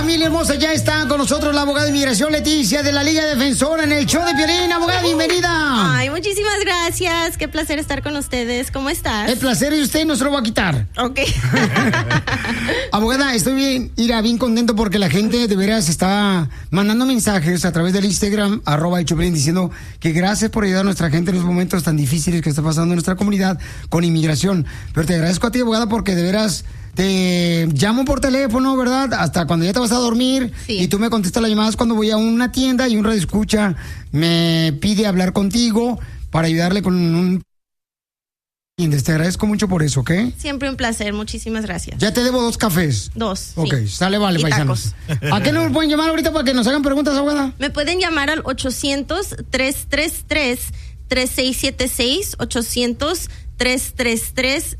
Familia hermosa, ya está con nosotros la abogada de inmigración Leticia de la Liga Defensora en el show de Piolín. Abogada, bienvenida. Ay, muchísimas gracias. Qué placer estar con ustedes. ¿Cómo estás? El placer de usted no se lo va a quitar. Ok. Abogada, estoy bien contento porque la gente de veras está mandando mensajes a través del Instagram, @elchoplin, diciendo que gracias por ayudar a nuestra gente en los momentos tan difíciles que está pasando en nuestra comunidad con inmigración. Pero te agradezco a ti, abogada, porque de veras te llamo por teléfono, ¿verdad? Hasta cuando ya te vas a dormir. Sí. Y tú me contestas las llamadas cuando voy a una tienda y un radioescucha me pide hablar contigo para ayudarle con un... Te agradezco mucho por eso, ¿ok? Siempre un placer. Muchísimas gracias. Ya te debo 2 cafés. 2. Ok, sí. sale, vale, Y paisanos. ¿A qué nos pueden llamar ahorita para que nos hagan preguntas, abogada? Me pueden llamar al 800-333-3676, 800-333